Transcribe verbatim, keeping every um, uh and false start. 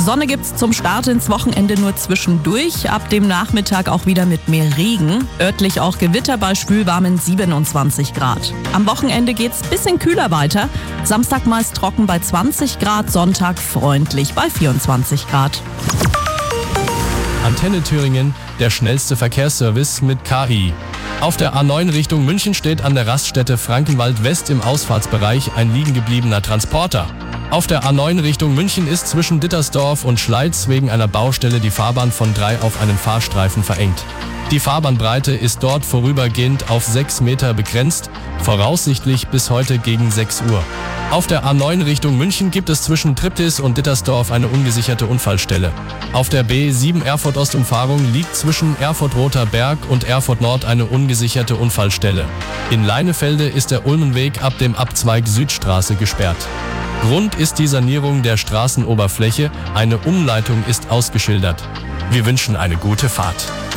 Sonne gibt's zum Start ins Wochenende nur zwischendurch, ab dem Nachmittag auch wieder mit mehr Regen. Örtlich auch Gewitter bei schwülwarmen siebenundzwanzig Grad. Am Wochenende geht's bisschen kühler weiter. Samstag meist trocken bei zwanzig Grad, Sonntag freundlich bei vierundzwanzig Grad. Antenne Thüringen, der schnellste Verkehrsservice mit K I. Auf der A neun Richtung München steht an der Raststätte Frankenwald West im Ausfahrtsbereich ein liegengebliebener Transporter. Auf der A neun Richtung München ist zwischen Dittersdorf und Schleiz wegen einer Baustelle die Fahrbahn von drei auf einen Fahrstreifen verengt. Die Fahrbahnbreite ist dort vorübergehend auf sechs Meter begrenzt, voraussichtlich bis heute gegen sechs Uhr. Auf der A neun Richtung München gibt es zwischen Triptis und Dittersdorf eine ungesicherte Unfallstelle. Auf der B sieben Erfurt-Ost-Umfahrung liegt zwischen Erfurt-Roter Berg und Erfurt-Nord eine ungesicherte Unfallstelle. In Leinefelde ist der Ulmenweg ab dem Abzweig Südstraße gesperrt. Grund ist die Sanierung der Straßenoberfläche, eine Umleitung ist ausgeschildert. Wir wünschen eine gute Fahrt.